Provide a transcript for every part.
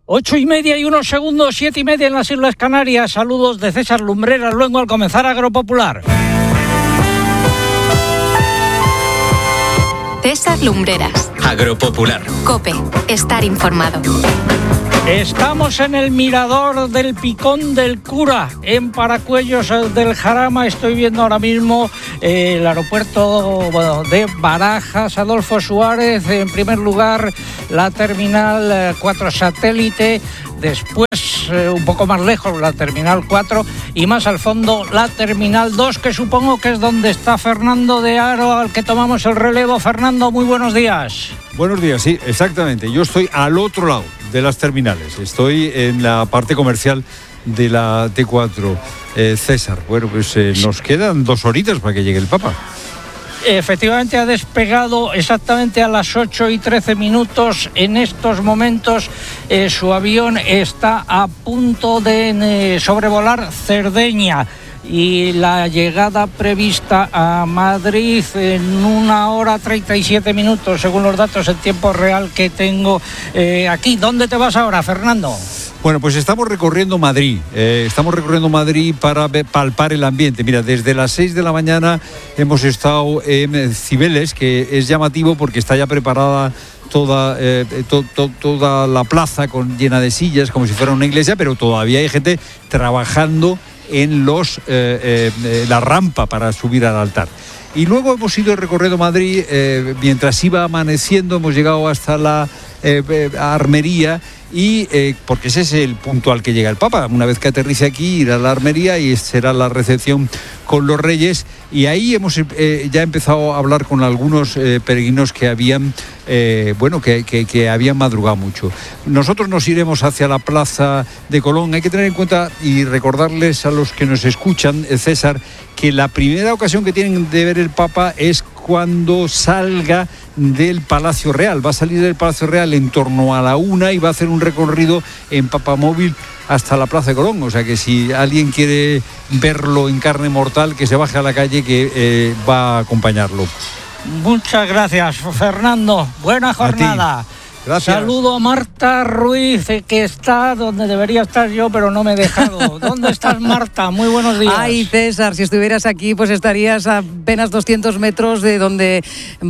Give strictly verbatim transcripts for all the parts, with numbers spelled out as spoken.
Ocho y media y unos segundos, siete y media en las Islas Canarias. Saludos de César Lumbreras, luego al comenzar Agropopular. César Lumbreras. Agropopular. COPE. Estar informado. Estamos en el mirador del Picón del Cura, en Paracuellos del Jarama. Estoy viendo ahora mismo eh, el aeropuerto bueno, de Barajas, Adolfo Suárez. En primer lugar, la terminal eh, cuatro satélite. Después, eh, un poco más lejos, la terminal cuatro. Y más al fondo, la terminal dos, que supongo que es donde está Fernando de Aro, al que tomamos el relevo. Fernando, muy buenos días. Buenos días, sí, exactamente. Yo estoy al otro lado de las terminales. Estoy en la parte comercial de la T cuatro. Eh, César, bueno, pues eh, nos quedan dos horitas para que llegue el Papa. Efectivamente ha despegado exactamente a las ocho y trece minutos. En estos momentos eh, su avión está a punto de eh, sobrevolar Cerdeña. Y la llegada prevista a Madrid en una hora treinta y siete minutos, según los datos en tiempo real que tengo eh, aquí. ¿Dónde te vas ahora, Fernando? Bueno, pues estamos recorriendo Madrid, eh, estamos recorriendo Madrid para palpar el ambiente. Mira, desde las seis de la mañana hemos estado en Cibeles, que es llamativo porque está ya preparada toda, eh, to, to, toda la plaza con, llena de sillas, como si fuera una iglesia, pero todavía hay gente trabajando en los eh, eh, la rampa para subir al altar. Y luego hemos ido recorriendo Madrid, eh, mientras iba amaneciendo hemos llegado hasta la eh, eh, Armería, y eh, porque ese es el punto al que llega el Papa. Una vez que aterrice aquí, irá a la Armería y será la recepción con los reyes, y ahí hemos eh, ya empezado a hablar con algunos eh, peregrinos que habían eh, bueno que, que, que habían madrugado mucho. Nosotros nos iremos hacia la Plaza de Colón. Hay que tener en cuenta y recordarles a los que nos escuchan, eh, César, que la primera ocasión que tienen de ver el Papa es cuando salga del Palacio Real. Va a salir del Palacio Real en torno a la una y va a hacer un recorrido en papamóvil hasta la Plaza de Colón. O sea que si alguien quiere verlo en carne mortal, que se baje a la calle, que eh, va a acompañarlo. Muchas gracias, Fernando. Buena jornada. Gracias. Saludo a Marta Ruiz, que está donde debería estar yo, pero no me he dejado. ¿Dónde estás, Marta? Muy buenos días. Ay, César, si estuvieras aquí, pues estarías a apenas doscientos metros de donde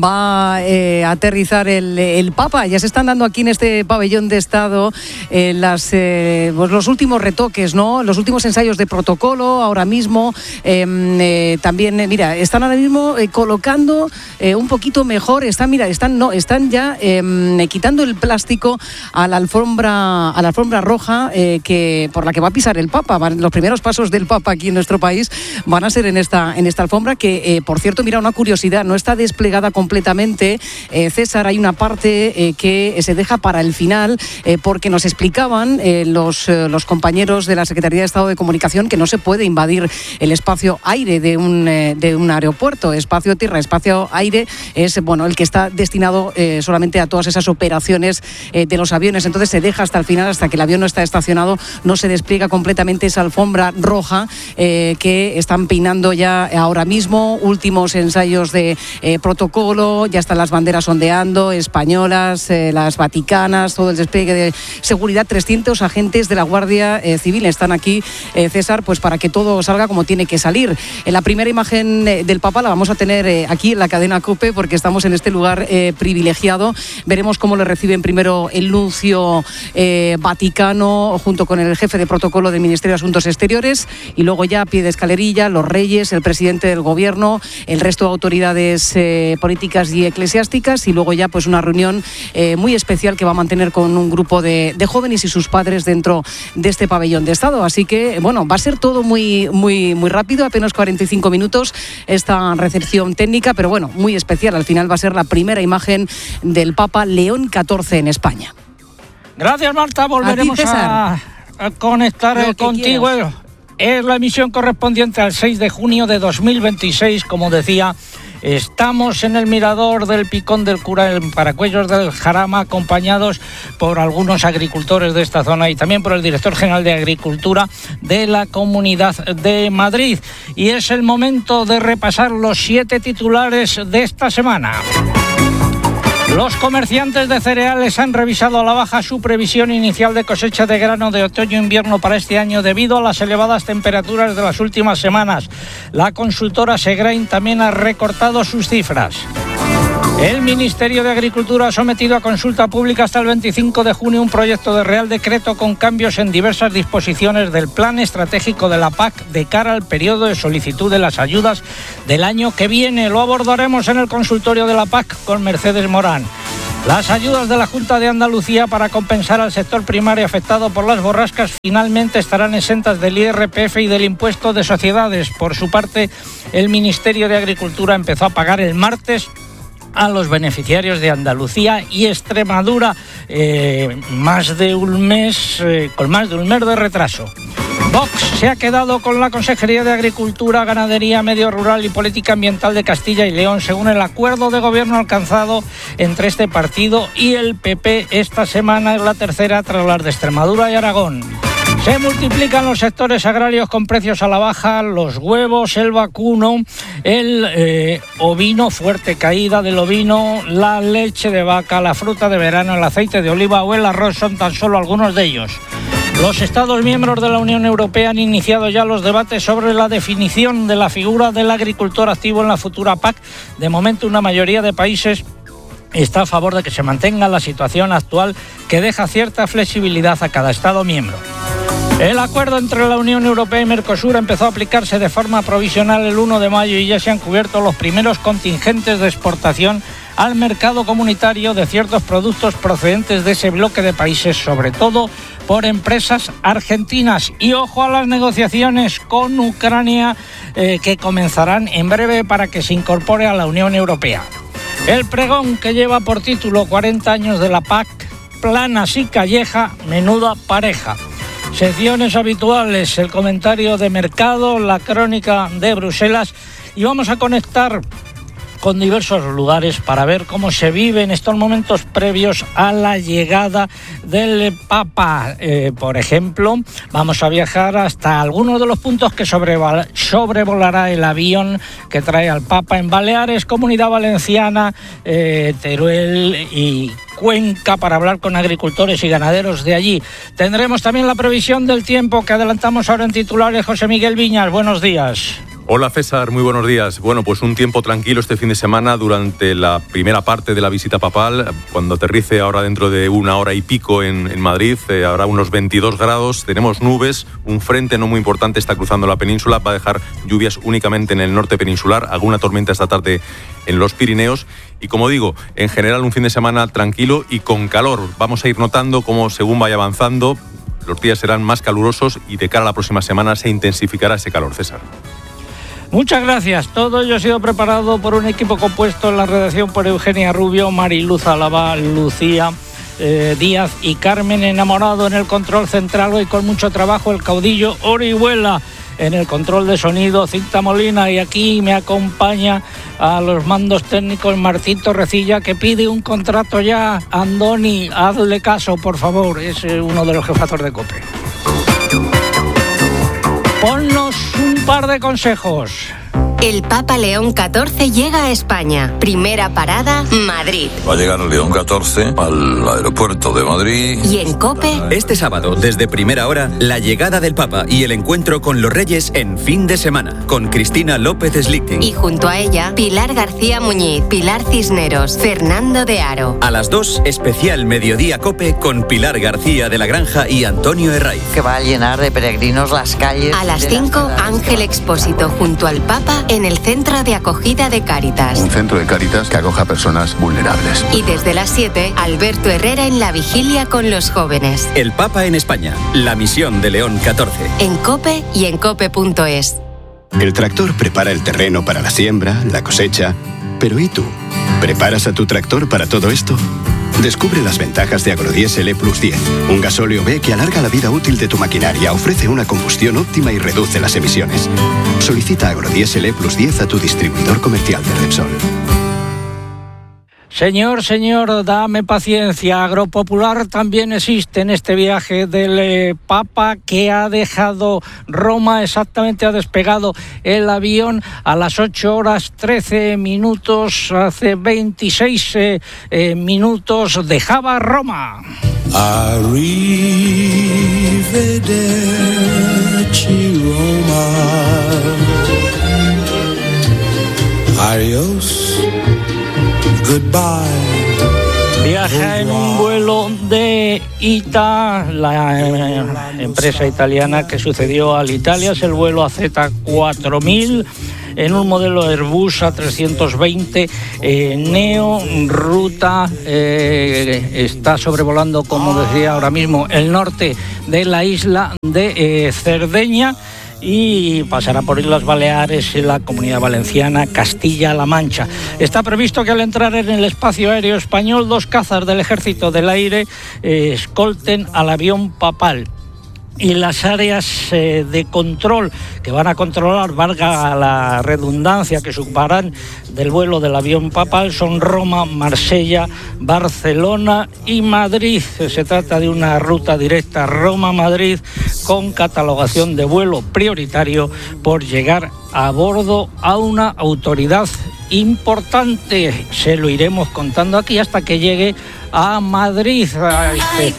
va eh, a aterrizar el, el Papa. Ya se están dando aquí en este pabellón de Estado eh, las, eh, pues los últimos retoques, ¿no? Los últimos ensayos de protocolo ahora mismo. Eh, eh, también, eh, mira, están ahora mismo eh, colocando eh, un poquito mejor. Están, mira, están, no, están ya eh, quitando el plástico a la alfombra a la alfombra roja eh, que por la que va a pisar el Papa. Van, los primeros pasos del Papa aquí en nuestro país van a ser en esta en esta alfombra que, eh, por cierto, mira, una curiosidad, no está desplegada completamente, eh, César. Hay una parte eh, que se deja para el final eh, porque nos explicaban eh, los, eh, los compañeros de la Secretaría de Estado de Comunicación que no se puede invadir el espacio aire de un, eh, de un aeropuerto. Espacio tierra, espacio aire es, bueno, el que está destinado eh, solamente a todas esas operaciones eh, de los aviones. Entonces se deja hasta el final, hasta que el avión no está estacionado, no se despliega completamente esa alfombra roja eh, que están peinando ya ahora mismo. Últimos ensayos de eh, protocolo, ya están las banderas ondeando, españolas, eh, las vaticanas, todo el despliegue de seguridad. trescientos agentes de la Guardia eh, Civil están aquí, eh, César, pues para que todo salga como tiene que salir. En la primera imagen eh, del Papa la vamos a tener eh, aquí en la cadena COPE, porque estamos en este lugar eh, privilegiado. Veremos cómo le reciben primero el nuncio eh, vaticano junto con el jefe de protocolo del Ministerio de Asuntos Exteriores, y luego ya a pie de escalerilla los reyes, el presidente del gobierno, el resto de autoridades eh, políticas y eclesiásticas, y luego ya pues una reunión eh, muy especial que va a mantener con un grupo de, de jóvenes y sus padres dentro de este pabellón de Estado. Así que bueno, va a ser todo muy, muy, muy rápido, apenas cuarenta y cinco minutos esta recepción técnica, pero bueno, muy especial. Al final va a ser la primera imagen del Papa León catorce en España. Gracias, Marta. Volveremos a, a, a conectar contigo. Quieras. Es la emisión correspondiente al seis de junio de dos mil veintiséis, como decía. Estamos en el mirador del Picón del Cura, en Paracuellos del Jarama, acompañados por algunos agricultores de esta zona y también por el director general de Agricultura de la Comunidad de Madrid. Y es el momento de repasar los siete titulares de esta semana. Los comerciantes de cereales han revisado a la baja su previsión inicial de cosecha de grano de otoño-invierno para este año debido a las elevadas temperaturas de las últimas semanas. La consultora Segrain también ha recortado sus cifras. El Ministerio de Agricultura ha sometido a consulta pública hasta el veinticinco de junio un proyecto de Real Decreto con cambios en diversas disposiciones del Plan Estratégico de la P A C de cara al periodo de solicitud de las ayudas del año que viene. Lo abordaremos en el consultorio de la P A C con Mercedes Morán. Las ayudas de la Junta de Andalucía para compensar al sector primario afectado por las borrascas finalmente estarán exentas del I R P F y del impuesto de sociedades. Por su parte, el Ministerio de Agricultura empezó a pagar el martes a los beneficiarios de Andalucía y Extremadura eh, más de un mes, eh, con más de un mes de retraso. Vox se ha quedado con la Consejería de Agricultura, Ganadería, Medio Rural y Política Ambiental de Castilla y León, según el acuerdo de gobierno alcanzado entre este partido y el P P. Esta semana es la tercera tras las de Extremadura y Aragón. Se multiplican los sectores agrarios con precios a la baja, los huevos, el vacuno, el eh, ovino, fuerte caída del ovino, la leche de vaca, la fruta de verano, el aceite de oliva o el arroz son tan solo algunos de ellos. Los Estados miembros de la Unión Europea han iniciado ya los debates sobre la definición de la figura del agricultor activo en la futura P A C. De momento, una mayoría de países está a favor de que se mantenga la situación actual, que deja cierta flexibilidad a cada Estado miembro. El acuerdo entre la Unión Europea y Mercosur empezó a aplicarse de forma provisional el uno de mayo y ya se han cubierto los primeros contingentes de exportación al mercado comunitario de ciertos productos procedentes de ese bloque de países, sobre todo por empresas argentinas. Y ojo a las negociaciones con Ucrania eh, que comenzarán en breve para que se incorpore a la Unión Europea. El pregón, que lleva por título cuarenta años de la P A C, Planas y Calleja, menuda pareja. Secciones habituales, el comentario de mercado, la crónica de Bruselas, y vamos a conectar con diversos lugares para ver cómo se vive en estos momentos previos a la llegada del Papa. Eh, por ejemplo, vamos a viajar hasta algunos de los puntos que sobrevola, sobrevolará el avión que trae al Papa en Baleares, Comunidad Valenciana, eh, Teruel y Cuenca, para hablar con agricultores y ganaderos de allí. Tendremos también la previsión del tiempo que adelantamos ahora en titulares. José Miguel Viñas, buenos días. Hola César, muy buenos días. Bueno, pues un tiempo tranquilo este fin de semana durante la primera parte de la visita papal. Cuando aterrice ahora dentro de una hora y pico en, en Madrid, eh, habrá unos veintidós grados, tenemos nubes, un frente no muy importante está cruzando la península, va a dejar lluvias únicamente en el norte peninsular, alguna tormenta esta tarde en los Pirineos. Y como digo, en general un fin de semana tranquilo y con calor. Vamos a ir notando cómo según vaya avanzando, los días serán más calurosos y de cara a la próxima semana se intensificará ese calor, César. Muchas gracias. Todo ello ha sido preparado por un equipo compuesto en la redacción por Eugenia Rubio, Mariluz Álava, Lucía eh, Díaz y Carmen Enamorado en el control central. Hoy con mucho trabajo el caudillo Orihuela en el control de sonido, Cinta Molina, y aquí me acompaña a los mandos técnicos Martín Torrecilla, que pide un contrato ya. Andoni, hazle caso, por favor, es uno de los jefazos de COPE. Ponnos un par de consejos. El Papa León catorce llega a España. Primera parada, Madrid. Va a llegar el León catorce al aeropuerto de Madrid. Y en COPE, este sábado, desde primera hora, la llegada del Papa y el encuentro con los Reyes en fin de semana, con Cristina López Slichting. Y junto a ella, Pilar García Muñiz, Pilar Cisneros, Fernando de Aro. A las dos, especial Mediodía COPE con Pilar García de la Granja y Antonio Herraiz. Que va a llenar de peregrinos las calles. A las cinco, Ángel Expósito junto al Papa en el Centro de Acogida de Cáritas. Un centro de Cáritas que acoja a personas vulnerables. Y desde las siete, Alberto Herrera en la vigilia con los jóvenes. El Papa en España, la misión de León catorce. En COPE y en cope punto es. El tractor prepara el terreno para la siembra, la cosecha. Pero ¿y tú? ¿Preparas a tu tractor para todo esto? Descubre las ventajas de Agrodiesel E plus diez, un gasóleo B que alarga la vida útil de tu maquinaria, ofrece una combustión óptima y reduce las emisiones. Solicita Agrodiesel E plus diez a tu distribuidor comercial de Repsol. Señor, señor, dame paciencia. Agropopular también existe en este viaje del eh, Papa, que ha dejado Roma. Exactamente, ha despegado el avión a las ocho horas trece minutos. Hace veintiséis eh, eh, minutos dejaba Roma. Arrivederci Roma. Adiós. Goodbye. Viaja en un vuelo de I T A, la eh, empresa italiana que sucedió al Italia. Es el vuelo A Z cuatro mil, en un modelo Airbus A trescientos veinte eh, Neo, ruta, eh, está sobrevolando, como decía ahora mismo, el norte de la isla de eh, Cerdeña, y pasará por Islas Baleares y la Comunidad Valenciana, Castilla-La Mancha. Está previsto que al entrar en el espacio aéreo español, dos cazas del Ejército del Aire eh, escolten al avión papal. Y las áreas eh, de control que van a controlar, valga la redundancia, que se ocuparán del vuelo del avión papal son Roma, Marsella, Barcelona y Madrid. Se trata de una ruta directa Roma-Madrid con catalogación de vuelo prioritario por llegar a bordo a una autoridad importante. Se lo iremos contando aquí hasta que llegue a Madrid. A este